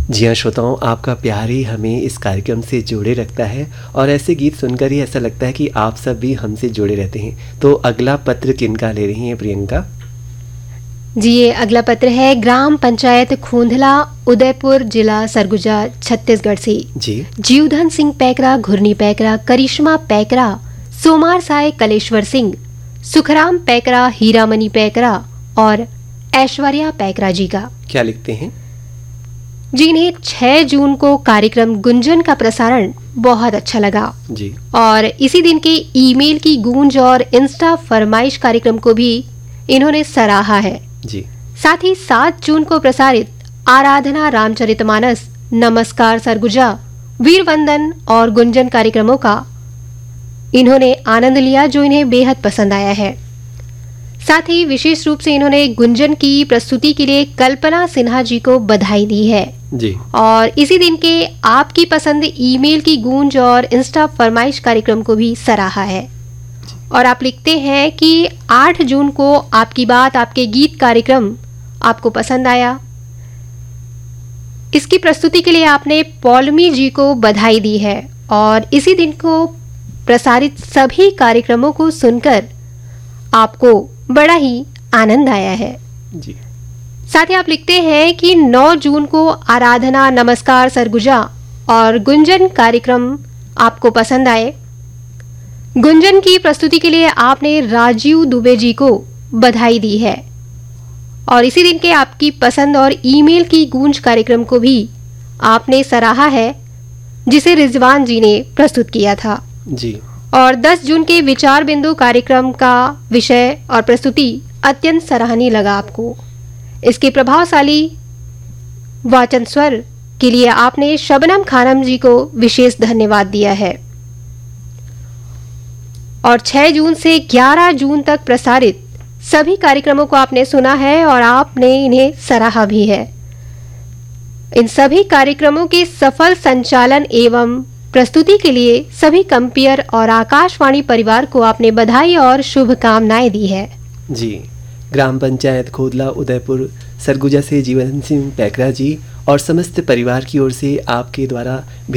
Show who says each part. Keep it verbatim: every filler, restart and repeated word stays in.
Speaker 1: जी हाँ श्रोताओं, आपका प्यार ही हमें इस कार्यक्रम से जोड़े रखता है और ऐसे गीत सुनकर ही ऐसा लगता है कि आप सब भी हमसे जुड़े रहते हैं। तो अगला पत्र किनका ले रही हैं प्रियंका?
Speaker 2: जी, ये अगला पत्र है ग्राम पंचायत खूंधला, उदयपुर, जिला सरगुजा, छत्तीसगढ़ से।
Speaker 1: जी
Speaker 2: जीवधन सिंह पैकरा, घुरनी पैकरा, करिश्मा पैकरा, सोमार साय कलेश्वर सिंह, सुखराम पैकरा, हीरामणि पैकरा और ऐश्वर्या पैकरा जी का।
Speaker 1: क्या लिखते हैं?
Speaker 2: जिन्हें छह जून को कार्यक्रम गुंजन का प्रसारण बहुत अच्छा लगा
Speaker 1: जी
Speaker 2: और इसी दिन के ईमेल की गूंज और इंस्टा फरमाइश कार्यक्रम को भी इन्होंने सराहा है।
Speaker 1: जी
Speaker 2: साथ ही सात जून को प्रसारित आराधना, रामचरितमानस, नमस्कार सरगुजा, वीर वंदन और गुंजन कार्यक्रमों का इन्होंने आनंद लिया, जो इन्हें बेहद पसंद आया है। साथ ही विशेष रूप से इन्होंने गुंजन की प्रस्तुति के लिए कल्पना सिन्हा जी को बधाई दी है
Speaker 1: जी
Speaker 2: और इसी दिन के आपकी पसंद ईमेल की गूंज और इंस्टा फरमाइश कार्यक्रम को भी सराहा है। और आप लिखते हैं कि आठ जून को आपकी बात आपके गीत कार्यक्रम आपको पसंद आया। इसकी प्रस्तुति के लिए आपने पौलमी जी को बधाई दी है और इसी दिन को प्रसारित सभी कार्यक्रमों को सुनकर आपको बड़ा ही आनंद आया है।
Speaker 1: जी
Speaker 2: साथ ही आप लिखते हैं कि नौ जून को आराधना, नमस्कार सरगुजा और गुंजन कार्यक्रम आपको पसंद आए। गुंजन की प्रस्तुति के लिए आपने राजीव दुबे जी को बधाई दी है और इसी दिन के आपकी पसंद और ईमेल की गूंज कार्यक्रम को भी आपने सराहा है, जिसे रिजवान जी ने प्रस्तुत किया था।
Speaker 1: जी
Speaker 2: और दस जून के विचार बिंदु कार्यक्रम का विषय और प्रस्तुति अत्यंत सराहनीय लगा आपको। इसके प्रभावशाली वाचन स्वर के लिए आपने शबनम खानम जी को विशेष धन्यवाद दिया है। और छह जून से ग्यारह जून तक प्रसारित सभी कार्यक्रमों को आपने सुना है और आपने इन्हें सराहा भी है। इन सभी कार्यक्रमों के सफल संचालन एवं प्रस्तुति के लिए सभी कंपियर और आकाशवाणी परिवार को आपने बधाई और शुभकामनाएं दी है।
Speaker 1: जी ग्राम पंचायत खोदला, उदयपुर, सरगुजा से जीवन सिंह पैकरा जी और समस्त परिवार की ओर से आपके द्वारा